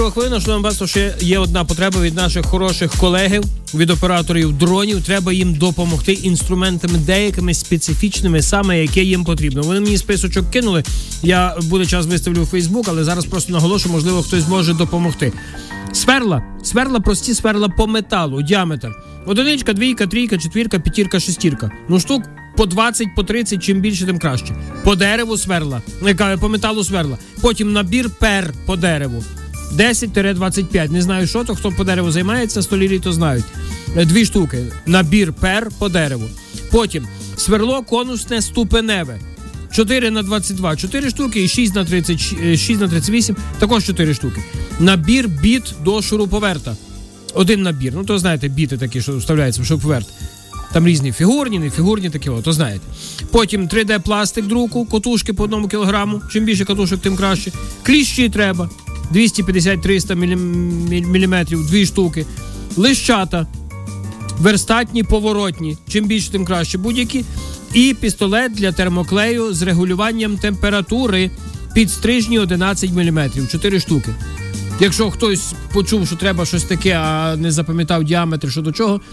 Хвилина, що нам бачимо, ще є одна потреба від наших хороших колегів, від операторів дронів. Треба їм допомогти інструментами деякими специфічними, саме яке їм потрібно. Вони мені списочок кинули, я буде час виставлю у Фейсбук, але зараз просто наголошу, можливо, хтось зможе допомогти. Сверла, прості сверла по металу, діаметр. Одиничка, двійка, трійка, четвірка, п'ятірка, шестірка. Ну, штук по 20, по 30, чим більше, тим краще. По дереву сверла, по металу сверла. Потім набір пер по дереву. 10-25. Не знаю, що то, хто по дереву займається, столярі то знають. 2 штуки. Набір пер по дереву. Потім сверло конусне ступеневе. 4х22. 4 штуки і 6х38. Також 4 штуки. Набір біт до шуруповерта. Один набір. Ну, то знаєте, біти такі, що вставляються в шуруповерт. Там різні фігурні, нефігурні такі, то знаєте. Потім 3D-пластик друку, котушки по 1 кілограму. Чим більше катушок, тим краще. Кліщі треба. 250-300 мм, 2 штуки. Лищата. Верстатні, поворотні. Чим більше, тим краще. Будь-які. І пістолет для термоклею з регулюванням температури. Підстрижні 11 мм. 4 штуки. Якщо хтось почув, що треба щось таке, а не запам'ятав діаметр, що до чого,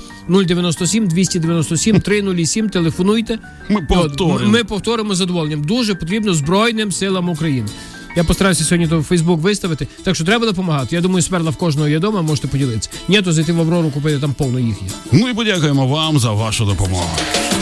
097-297-307, телефонуйте. Ми повторимо з задоволенням. Дуже потрібно Збройним силам України. Я постараюся сьогодні то в Фейсбук виставити, так що треба допомагати. Я думаю, сверла в кожного є дома, можете поділитися. Ні, то зайти в Аврору, купити, там повно їх є. Ну і подякуємо вам за вашу допомогу.